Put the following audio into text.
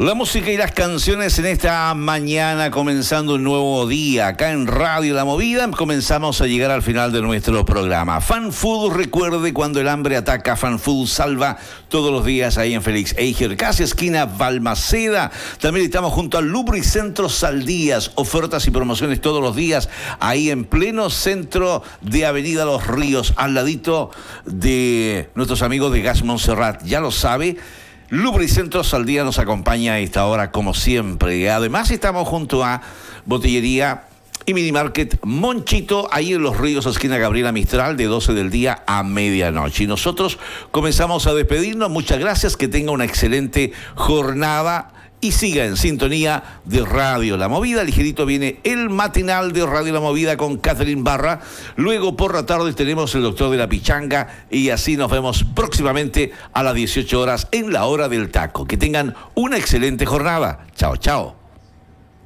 La música y las canciones en esta mañana, comenzando un nuevo día acá en Radio La Movida. Comenzamos a llegar al final de nuestro programa. Fan Food, recuerde, cuando el hambre ataca, Fan Food salva todos los días ahí en Félix Eiger, casi esquina Balmaceda. También estamos junto al Lubricentro Saldías, ofertas y promociones todos los días ahí en pleno centro de Avenida Los Ríos, al ladito de nuestros amigos de Gas Montserrat. Ya lo sabe, Lubricentro Saldías nos acompaña a esta hora como siempre. Además estamos junto a Botillería y Minimarket Monchito, ahí en Los Ríos, esquina Gabriela Mistral, de 12 del día a medianoche. Y nosotros comenzamos a despedirnos. Muchas gracias, que tenga una excelente jornada y siga en sintonía de Radio La Movida. Ligerito viene el matinal de Radio La Movida con Catherine Barra. Luego por la tarde tenemos el Doctor de la Pichanga y así nos vemos próximamente a las 18 horas en la Hora del Taco. Que tengan una excelente jornada. Chao, chao.